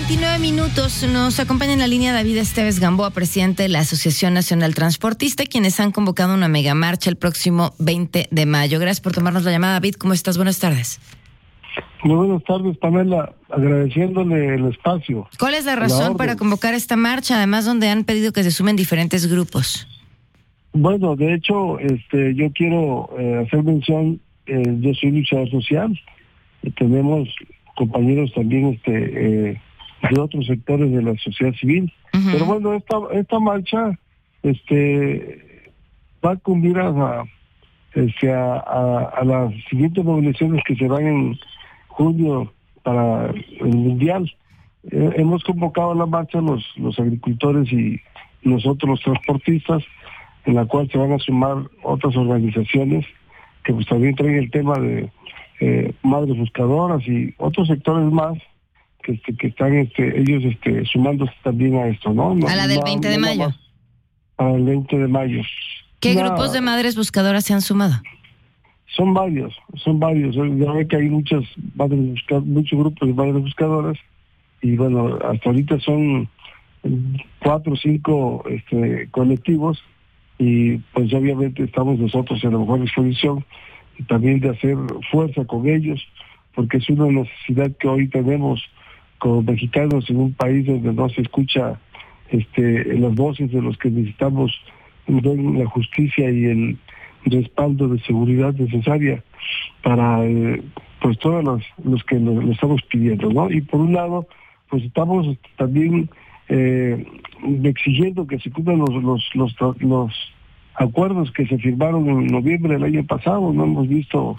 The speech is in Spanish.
8:29. Nos acompaña en la línea David Esteves Gamboa, presidente de la Asociación Nacional Transportista, quienes han convocado una megamarcha el próximo 20 de mayo. Gracias por tomarnos la llamada, David. ¿Cómo estás? Buenas tardes. Muy buenas tardes, Pamela. Agradeciéndole el espacio. ¿Cuál es la razón para convocar esta marcha, además donde han pedido que se sumen diferentes grupos? Bueno, de hecho, yo quiero hacer mención, yo soy luchador social, tenemos compañeros también de otros sectores de la sociedad civil. Uh-huh. Pero bueno, esta marcha va a cumplir a las siguientes movilizaciones que se van en junio para el Mundial. Hemos convocado a la marcha los agricultores y nosotros los transportistas, en la cual se van a sumar otras organizaciones que pues también traen el tema de madres buscadoras y otros sectores más que están ellos sumándose también a esto, ¿no? A la del 20 de mayo. Para el 20 de mayo. ¿Qué grupos de madres buscadoras se han sumado? Son varios. Ya ve que hay muchos grupos de madres buscadoras y bueno, hasta ahorita son 4 o 5 colectivos y pues obviamente estamos nosotros en la mejor disposición y también de hacer fuerza con ellos, porque es una necesidad que hoy tenemos como mexicanos en un país donde no se escucha las voces de los que necesitamos la justicia y el respaldo de seguridad necesaria para pues todos los que lo estamos pidiendo, ¿no? Y por un lado, pues estamos también exigiendo que se cumplan los acuerdos que se firmaron en noviembre del año pasado. No hemos visto